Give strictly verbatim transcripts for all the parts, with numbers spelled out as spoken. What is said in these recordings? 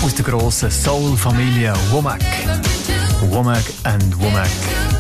aus der grossen Soul-Familie Womack. Womack and Womack.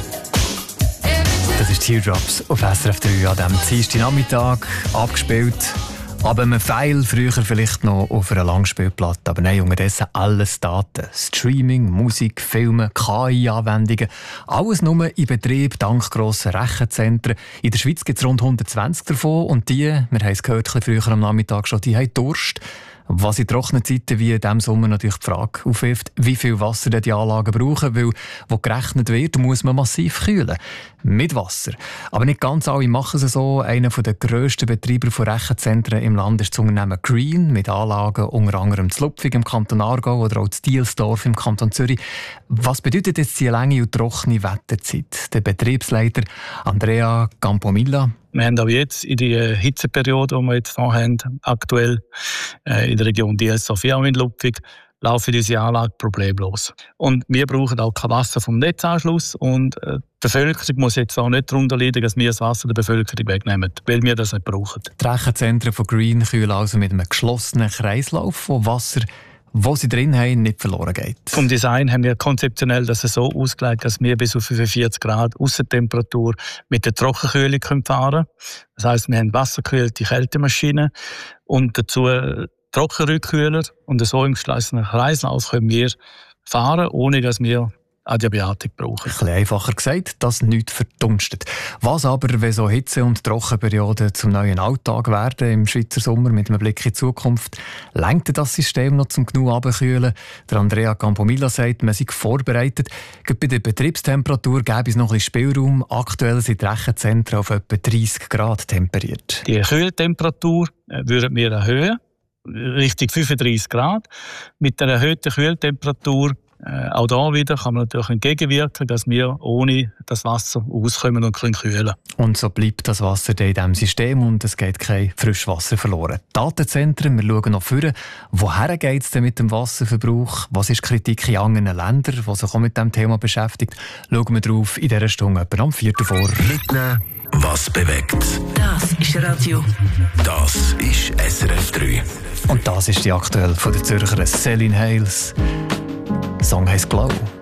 Das ist Teardrops auf S R F drei an diesem Dienstagnachmittag, abgespielt. Aber einem Pfeil, früher vielleicht noch auf einer Langspielplatte. Aber nein, unterdessen alles Daten. Streaming, Musik, Filme, K I-Anwendungen. Alles nur in Betrieb, dank grossen Rechenzentren. In der Schweiz gibt es rund hundertzwanzig davon. Und die, wir haben es gehört, ein bisschen früher am Nachmittag schon, die haben Durst. Was in trockenen Zeiten wie in diesem Sommer natürlich die Frage aufwirft, wie viel Wasser die Anlagen brauchen, weil wo gerechnet wird, muss man massiv kühlen. Mit Wasser. Aber nicht ganz alle machen es so. Einer der grössten Betreiber von Rechenzentren im Land ist das Unternehmen Green, mit Anlagen unter anderem zu Lupfig im Kanton Aargau oder auch zu Dielsdorf im Kanton Zürich. Was bedeutet jetzt die lange und trockene Wetterzeit? Der Betriebsleiter Andrea Campomilla. Wir haben auch jetzt in der Hitzeperiode, die wir jetzt haben, aktuell äh, in der Region Dielsdorf, auch in Lupfig, laufen diese Anlage problemlos. Und wir brauchen auch kein Wasser vom Netzanschluss. Und äh, die Bevölkerung muss jetzt auch nicht darunter leiden, dass wir das Wasser der Bevölkerung wegnehmen, weil wir das nicht brauchen. Die Rechenzentren von Green kühlen also mit einem geschlossenen Kreislauf von Wasser, wo sie drin haben, nicht verloren geht. Vom Design haben wir konzeptionell das so ausgelegt, dass wir bis auf fünfundvierzig Grad Aussentemperatur mit der Trockenkühlung fahren können. Das heisst, wir haben wassergekühlte Kältemaschinen und dazu Trockenrückkühler. Und so im geschlossenen Kreislauf können wir fahren, ohne dass wir Adiabatik brauchen. Ein bisschen einfacher gesagt, dass nichts verdunstet. Was aber, wenn so Hitze- und Trockenperioden zum neuen Alltag werden im Schweizer Sommer mit einem Blick in die Zukunft, lenkt das System noch zum genug abkühlen? Der Andrea Campomilla sagt, man sei vorbereitet. Gerade bei der Betriebstemperatur gäbe es noch ein bisschen Spielraum. Aktuell sind die Rechenzentren auf etwa dreißig Grad temperiert. Die Kühltemperatur würden wir erhöhen, Richtung fünfunddreißig Grad. Mit einer erhöhten Kühltemperatur Äh, auch da wieder kann man natürlich entgegenwirken, dass wir ohne das Wasser auskommen und können kühlen. Und so bleibt das Wasser in diesem System und es geht kein Frischwasser verloren. Datenzentren, wir schauen noch vorne. Woher geht es denn mit dem Wasserverbrauch? Was ist die Kritik in anderen Ländern, die sich auch mit diesem Thema beschäftigt? Schauen wir drauf in dieser Stunde etwa am vierten vor. Mitnehmen, was bewegt. Das ist Radio. Das ist S R F drei. Und das ist die aktuell von der Zürcher Celine Hales. Der Song heisst «Glow».